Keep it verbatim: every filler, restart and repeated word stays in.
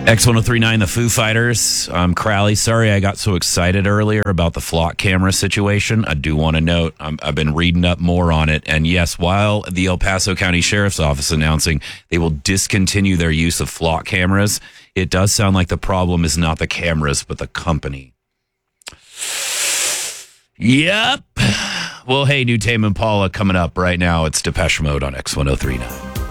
X ten thirty-nine, the Foo Fighters. I'm Crowley. Sorry I got so excited earlier about the flock camera situation. I do want to note I'm, I've been reading up more on it. And yes, while the El Paso County Sheriff's Office announcing they will discontinue their use of flock cameras, it does sound like the problem is not the cameras, but the company. Yep. Well, hey, new Tame Impala coming up right now. It's Depeche Mode on X ten thirty-nine.